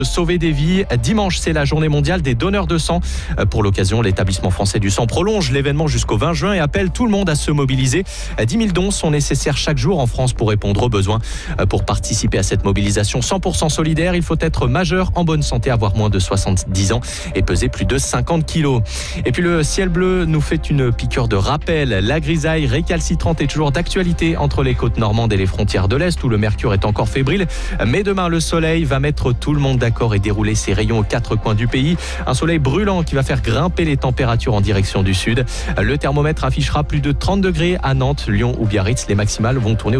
Sauver des vies. Dimanche, c'est la journée mondiale des donneurs de sang. Pour l'occasion, l'établissement français du sang prolonge l'événement jusqu'au 20 juin et appelle tout le monde à se mobiliser. 10 000 dons sont nécessaires chaque jour en France pour répondre aux besoins. Pour participer à cette mobilisation 100% solidaire, il faut être majeur, en bonne santé, avoir moins de 70 ans et peser plus de 50 kilos. Et puis le ciel bleu nous fait une piqûre de rappel. La grisaille récalcitrante est toujours d'actualité entre les côtes normandes et les frontières de l'Est où le mercure est encore fébrile. Mais demain, le soleil va mettre tout le monde d'accord et dérouler ses rayons aux 4 coins du pays. Un soleil brûlant qui va faire grimper les températures en direction du sud. Le thermomètre affichera plus de 30 degrés à Nantes, Lyon ou Biarritz. Les maximales vont tourner